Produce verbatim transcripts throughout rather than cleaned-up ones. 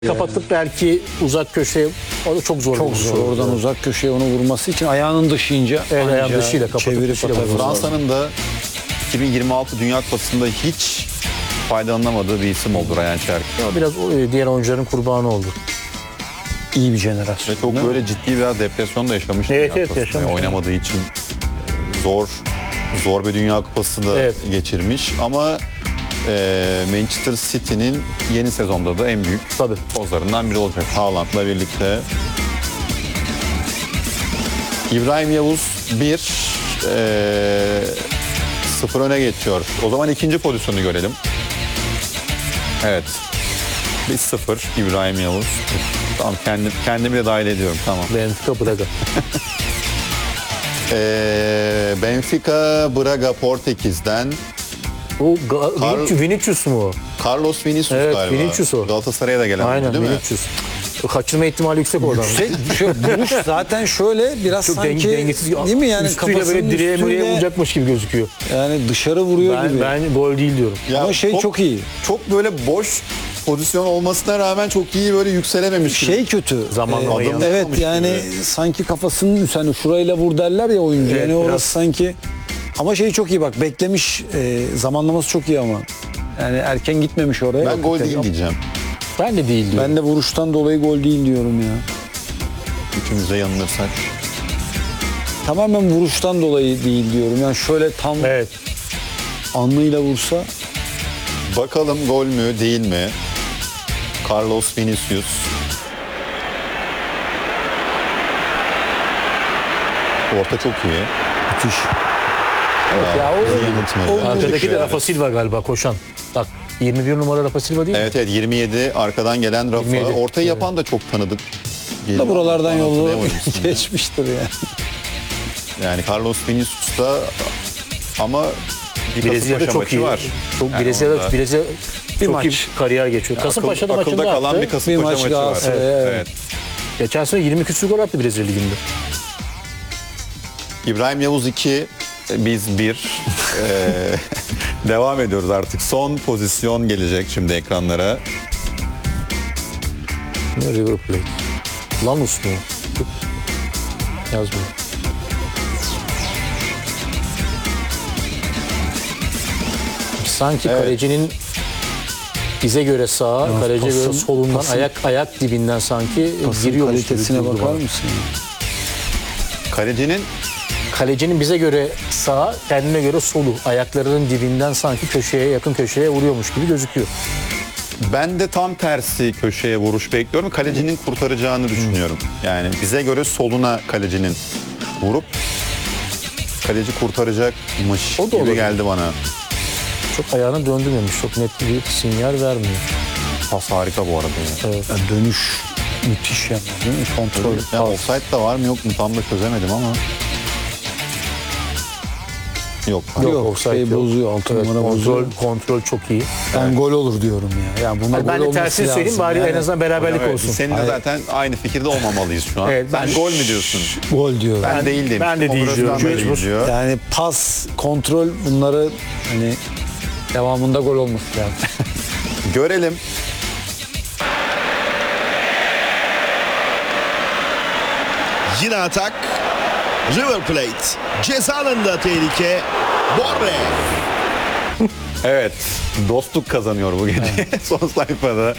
Kapatıp belki uzak köşeye, o da çok zor. Çok zor. Oradan evet. uzak köşeye onu vurması için ayağının dışıyla, evet, ayağın dışıyla kapatıp Fransa'nın da iki bin yirmi altı Dünya Kupası'nda hiç faydalanamadığı bir isim oldu Ryan Cherki. Biraz diğer oyuncuların kurbanı oldu. İyi bir jenerasyon. Ve çok böyle ciddi bir depresyon da yaşamıştı. Evet, evet, yaşamış. Oynamadığı için zor zor bir Dünya Kupası da evet. geçirmiş ama e, Manchester City'nin yeni sezonda da en büyük Tabii. pozlarından biri olacak. Haaland'la birlikte. İbrahim Yavuz bir sıfır öne geçiyor. O zaman ikinci pozisyonu görelim. Evet. bir sıfır İbrahim Yavuz. Tamam, kendim, kendimi de dahil ediyorum. Tamam. Benfica Braga. ee, Benfica Braga Portekiz'den. O Kar- Vinicius mu? Carlos Vinicius evet, galiba. Vinicius o. Galatasaray'a da gelen aynen, değil Vinicius. mi? Kaçırma ihtimali yüksek oradan. Yüksek. Şu vuruş zaten şöyle biraz çok sanki dengesiz, değil mi yani üstüyle böyle direğe müreğe vuracakmış gibi gözüküyor. Yani dışarı vuruyor ben, gibi. Ben gol değil diyorum. Ya ama şey çok, çok iyi. Çok böyle boş pozisyon olmasına rağmen çok iyi böyle yükselememiş. Şey kötü. Zamanlama ee, evet yani gibi. Sanki kafasının hani şurayla vur derler ya oyuncu. Evet, yani orası biraz... sanki ama şey çok iyi bak beklemiş e, zamanlaması çok iyi ama. Yani erken gitmemiş oraya. Ben gol değil diyeceğim. Ben de değil diyorum. Ben de vuruştan dolayı gol değil diyorum ya. Üçümüz de yanılırsak. Tamamen vuruştan dolayı değil diyorum. Yani şöyle tam evet. alnıyla vursa. Bakalım gol mü değil mi? Carlos Vinicius. Orta çok iyi. Müthiş. Evet, ya o, o, arkadaki de Rafa evet. Silva galiba koşan. Bak yirmi bir numara Rafa Silva değil mi? Evet evet yirmi yedi arkadan gelen Rafa. yirmi yedi. Ortayı evet. yapan da çok tanıdık. Da buralardan yolu geçmiştir yani. Yani Carlos Vinicius da ama bir Brezilya'da çok iyi var. Çok yani Brezilya'da orada... Brezilya bir çok maç. iyi kariyer geçiyor. Ya Kasımpaşa'da akıl, maçında kalan attı. bir Kasımpaşa bir maç maçı var. Evet, evet. Evet. Geçen sene yirmi küsur gol attı Brezilya liginde. İbrahim Yavuz iki, biz bir. ee, devam ediyoruz artık. Son pozisyon gelecek şimdi ekranlara. River Plate. Lanus mu? Yazmıyor. Sanki evet. kalecinin bize göre sağa, ya, kaleciye göre solundan, pasın, ayak ayak dibinden sanki giriyormuş. Kalitesine bakar mısın? Kalecinin kalecinin bize göre sağa, kendine göre solu. Ayaklarının dibinden sanki köşeye, yakın köşeye vuruyormuş gibi gözüküyor. Ben de tam tersi köşeye vuruş bekliyorum. Kalecinin kurtaracağını düşünüyorum. Yani bize göre soluna kalecinin vurup kaleci kurtaracakmış o da gibi olur. geldi bana. Çok ayağını döndürmemiş. Çok net bir sinyal vermiyor. Pas harika bu arada. Yani. Evet. Yani dönüş müthiş yani. Değil mi? Kontrol. Ya offside da var mı yok mu tam da çözemedim ama. Yok. Yok, yok offside şey bozuyor. Altı evet, numara kontrol, bozuyor. Kontrol çok iyi. Ben evet. gol olur diyorum ya. Yani buna ben de tersini söyleyeyim bari yani. En azından beraberlik evet, olsun. Senin de zaten aynı fikirde olmamalıyız şu an. Evet, ben Sen gol mü diyorsun? Gol diyorum. Ben, ben değil demiştim. Ben de değil diyorum. Diyor. Yani pas, kontrol bunları hani devamında gol olması lazım. Görelim. Yine atak. River Plate. Ceza alanında tehlike. Borre. Evet. Dostluk kazanıyor bu gece. Evet. Son sayfada.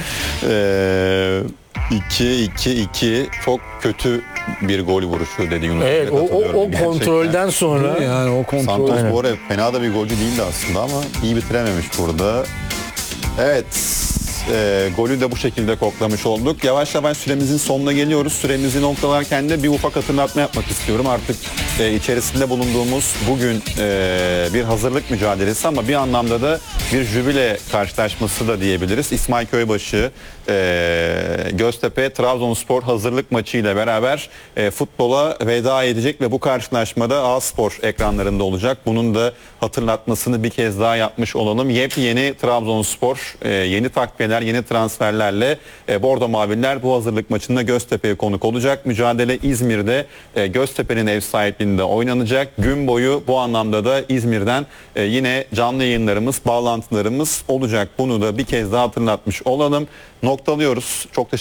iki iki iki çok kötü bir gol vuruşu dedi Yunus. Evet, o, o, o kontrolden sonra yani o kontrol. Santos Borre fena da bir golcü değildi aslında ama iyi bitirememiş burada. Evet. E, golü de bu şekilde koklamış olduk. Yavaş yavaş süremizin sonuna geliyoruz. Süremizi noktalarken de bir ufak hatırlatma yapmak istiyorum. Artık e, içerisinde bulunduğumuz bugün e, bir hazırlık mücadelesi ama bir anlamda da bir jübile karşılaşması da diyebiliriz. İsmail Köybaşı, e, Göztepe, Trabzonspor hazırlık maçı ile beraber e, futbola veda edecek ve bu karşılaşmada A-Spor ekranlarında olacak. Bunun da hatırlatmasını bir kez daha yapmış olalım. Yepyeni Trabzonspor, e, yeni takviyeler gelişmeler, yeni transferlerle e, Bordo Maviller bu hazırlık maçında Göztepe'ye konuk olacak. Mücadele İzmir'de e, Göztepe'nin ev sahipliğinde oynanacak. Gün boyu bu anlamda da İzmir'den e, yine canlı yayınlarımız, bağlantılarımız olacak. Bunu da bir kez daha hatırlatmış olalım. Noktalıyoruz. Çok teşekkür